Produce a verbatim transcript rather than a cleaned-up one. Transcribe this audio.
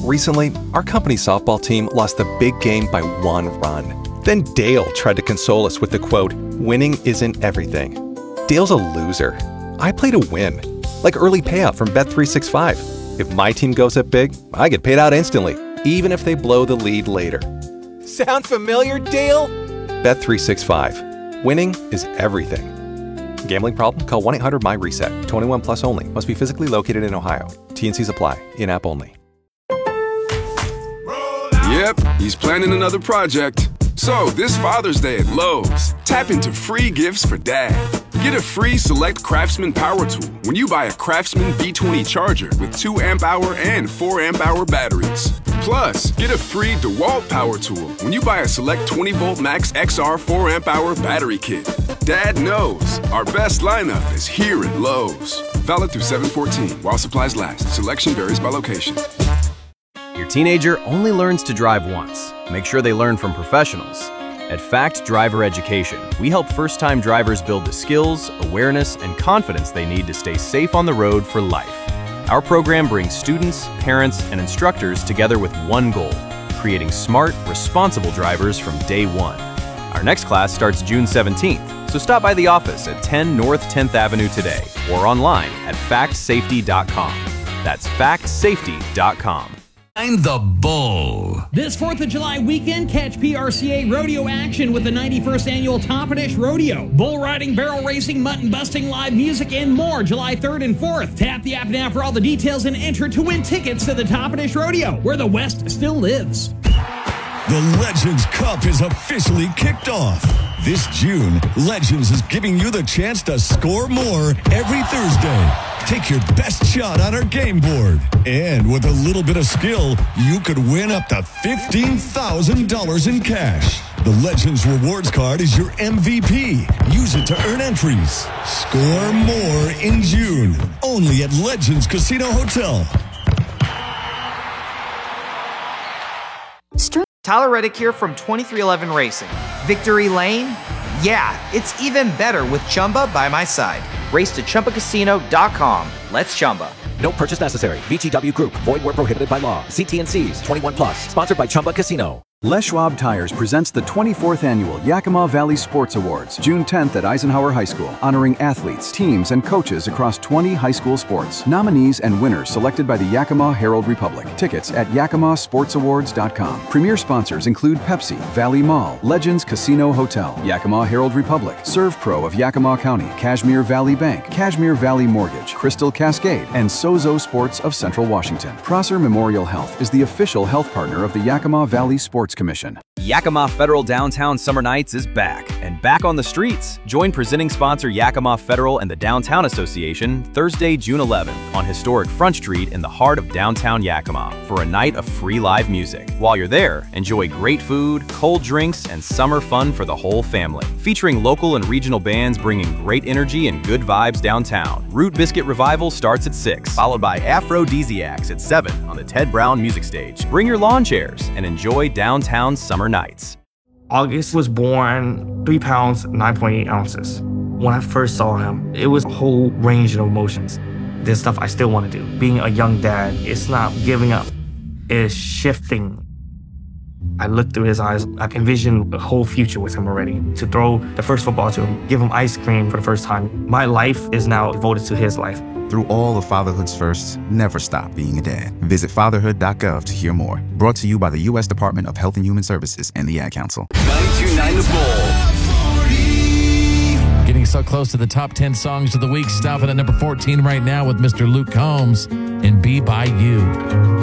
Recently, our company softball team lost the big game by one run. Then Dale tried to console us with the quote, "Winning isn't everything." Dale's a loser. I play to win. Like early payout from Bet three sixty-five. If my team goes up big, I get paid out instantly, even if they blow the lead later. Sound familiar, Dale? Bet three sixty-five. Winning is everything. Gambling problem? Call one eight hundred M Y reset. twenty-one plus only. Must be physically located in Ohio. T and Cs apply. In-app only. Yep, he's planning another project. So, this Father's Day at Lowe's, tap into free gifts for Dad. Get a free Select Craftsman power tool when you buy a Craftsman B twenty charger with two amp hour and four amp hour batteries. Plus, get a free DeWalt power tool when you buy a Select twenty volt Max X R four amp hour battery kit. Dad knows our best lineup is here at Lowe's. Valid through seven fourteen while supplies last. Selection varies by location. Your teenager only learns to drive once. Make sure they learn from professionals. At Fact Driver Education, we help first-time drivers build the skills, awareness, and confidence they need to stay safe on the road for life. Our program brings students, parents, and instructors together with one goal: creating smart, responsible drivers from day one. Our next class starts June seventeenth, so stop by the office at ten North tenth Avenue today or online at fact safety dot com. That's fact safety dot com. I'm the Bull. This fourth of July weekend, catch P R C A rodeo action with the ninety-first Annual Toppenish Rodeo. Bull riding, barrel racing, mutton busting, live music, and more July third and fourth. Tap the app now for all the details and enter to win tickets to the Toppenish Rodeo, where the West still lives. The Legends Cup is officially kicked off. This June, Legends is giving you the chance to score more every Thursday. Take your best shot on our game board. And with a little bit of skill, you could win up to fifteen thousand dollars in cash. The Legends Rewards Card is your M V P. Use it to earn entries. Score more in June. Only at Legends Casino Hotel. Tyler Reddick here from twenty-three eleven Racing. Victory Lane? Yeah, it's even better with Chumba by my side. Race to Chumba Casino dot com. Let's Chumba. No purchase necessary. V G W Group. Void where prohibited by law. See T and Cs. twenty-one plus. Sponsored by Chumba Casino. Les Schwab Tires presents the twenty-fourth Annual Yakima Valley Sports Awards, June tenth at Eisenhower High School, honoring athletes, teams, and coaches across twenty high school sports. Nominees and winners selected by the Yakima Herald Republic. Tickets at yakima sports awards dot com. Premier sponsors include Pepsi, Valley Mall, Legends Casino Hotel, Yakima Herald Republic, ServPro of Yakima County, Kashmir Valley Bank, Kashmir Valley Mortgage, Crystal Cascade, and Sozo Sports of Central Washington. Prosser Memorial Health is the official health partner of the Yakima Valley Sports Commission. Yakima Federal Downtown Summer Nights is back, and back on the streets. Join presenting sponsor Yakima Federal and the Downtown Association Thursday, June eleventh on historic Front Street in the heart of downtown Yakima for a night of free live music. While you're there, enjoy great food, cold drinks, and summer fun for the whole family. Featuring local and regional bands bringing great energy and good vibes downtown. Root Biscuit Revival starts at six, followed by Aphrodisiacs at seven on the Ted Brown Music Stage. Bring your lawn chairs and enjoy downtown summer nights. August was born three pounds, nine point eight ounces. When I first saw him, it was a whole range of emotions. There's stuff I still want to do. Being a young dad, it's not giving up. It's shifting. I looked through his eyes. I envisioned a whole future with him already. To throw the first football to him, give him ice cream for the first time. My life is now devoted to his life. Through all of fatherhood's firsts, never stop being a dad. Visit fatherhood dot gov to hear more. Brought to you by the U S Department of Health and Human Services and the Ad Council. ninety-two point nine The Bull. Getting so close to the top ten songs of the week, stopping at number fourteen right now with Mister Luke Combs and Be By You.